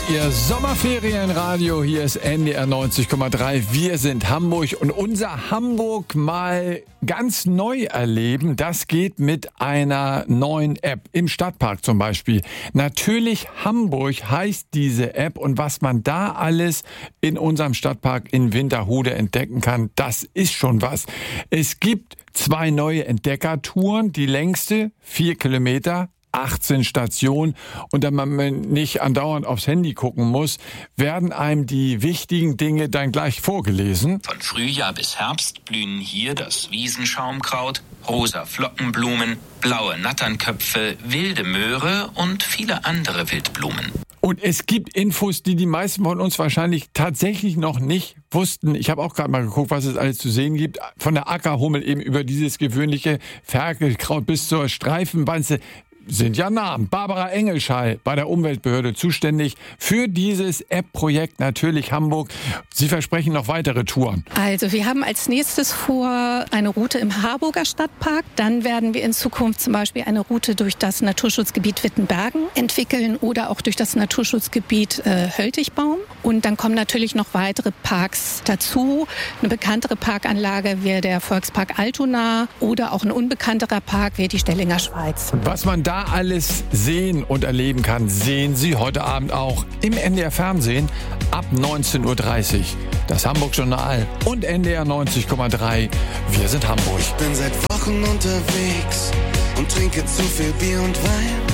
Ihr Sommerferienradio, hier ist NDR 90,3. Wir sind Hamburg und unser Hamburg mal ganz neu erleben, das geht mit einer neuen App. Im Stadtpark zum Beispiel. Natürlich Hamburg heißt diese App und was man da alles in unserem Stadtpark in Winterhude entdecken kann, das ist schon was. Es gibt 2 neue Entdeckertouren, die längste 4 Kilometer. 18 Stationen und da man nicht andauernd aufs Handy gucken muss, werden einem die wichtigen Dinge dann gleich vorgelesen. Von Frühjahr bis Herbst blühen hier das Wiesenschaumkraut, rosa Flockenblumen, blaue Natternköpfe, wilde Möhre und viele andere Wildblumen. Und es gibt Infos, die die meisten von uns wahrscheinlich tatsächlich noch nicht wussten. Ich habe auch gerade mal geguckt, was es alles zu sehen gibt. Von der Ackerhummel eben über dieses gewöhnliche Ferkelkraut bis zur Streifenwanze. Sind ja Namen. Barbara Engelschall bei der Umweltbehörde zuständig für dieses App-Projekt natürlich Hamburg. Sie versprechen noch weitere Touren. Also wir haben als nächstes vor eine Route im Harburger Stadtpark. Dann werden wir in Zukunft zum Beispiel eine Route durch das Naturschutzgebiet Wittenbergen entwickeln oder auch durch das Naturschutzgebiet Höltigbaum. Und dann kommen natürlich noch weitere Parks dazu. Eine bekanntere Parkanlage wäre der Volkspark Altona oder auch ein unbekannterer Park wäre die Stellinger Schweiz. Was man da alles sehen und erleben kann, sehen Sie heute Abend auch im NDR Fernsehen ab 19:30 Uhr. Das Hamburg Journal und NDR 90,3. Wir sind Hamburg. Ich bin seit Wochen unterwegs und trinke zu viel Bier und Wein.